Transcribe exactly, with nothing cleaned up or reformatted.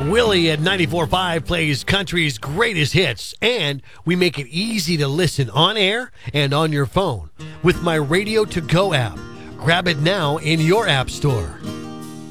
Willie at ninety-four point five plays country's greatest hits, and we make it easy to listen on air and on your phone with my Radio To Go app. Grab it now in your app store.